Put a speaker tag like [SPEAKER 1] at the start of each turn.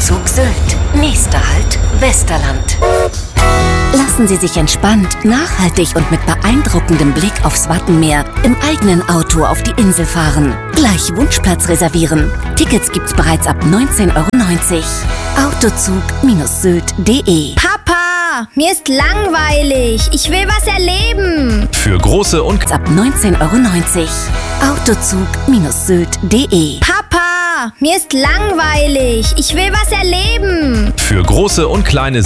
[SPEAKER 1] Autozug Sylt. Nächster Halt Westerland. Lassen Sie sich entspannt, nachhaltig und mit beeindruckendem Blick aufs Wattenmeer im eigenen Auto auf die Insel fahren. Gleich Wunschplatz reservieren. Tickets gibt's bereits ab 19,90 €. Autozug-sylt.de.
[SPEAKER 2] Papa, mir ist langweilig. Ich will was erleben.
[SPEAKER 3] Für große und
[SPEAKER 1] Ab 19,90 €. Autozug-sylt.de.
[SPEAKER 2] Papa, mir ist langweilig. Ich will was erleben.
[SPEAKER 3] für große und kleine